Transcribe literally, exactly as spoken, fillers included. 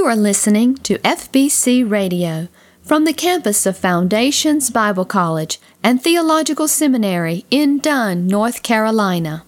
are listening to F B C Radio from the campus of Foundations Bible College and Theological Seminary in Dunn, North Carolina.